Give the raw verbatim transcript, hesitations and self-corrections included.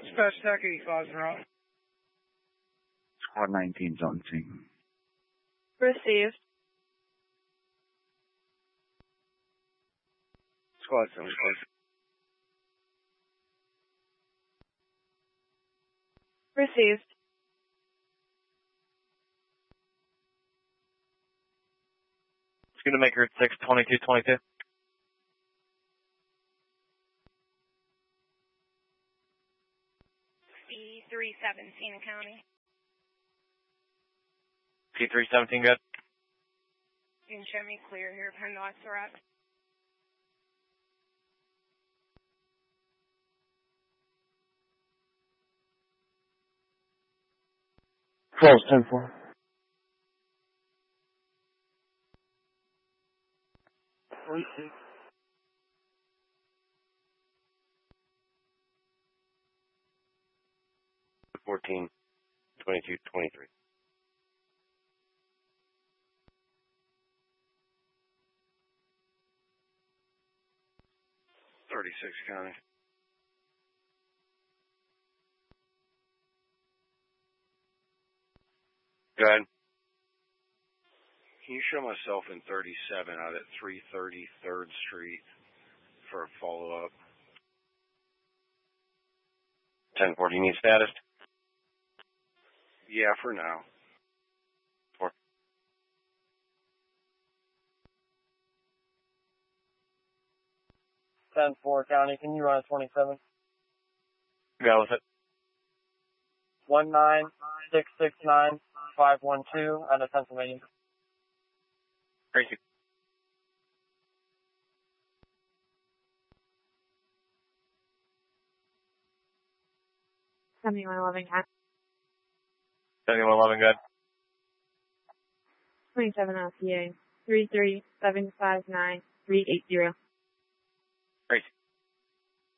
Dispatch Tech eighty-five is route. Squad nineteen's on scene. Received. Squad seventy-five. Received. It's going to make her at six twenty-two twenty-two. C three seventeen County. C three seventeen, good. You can show me clear here, Penn Threat. twelve ten four. Receive. fourteen twenty-two twenty-three. thirty-six County. Go ahead. Can you show myself in thirty-seven out at three thirty third Street for a follow-up? ten four, do you need status? Yeah, for now. Four. ten four County, can you run a twenty-seven? Go with it. one nine six six nine five one two out of Pennsylvania. Crazy. seventy-one eleven County. seventy-one eleven, good. twenty-seven L P A. three three seven five nine three eight zero. Crazy.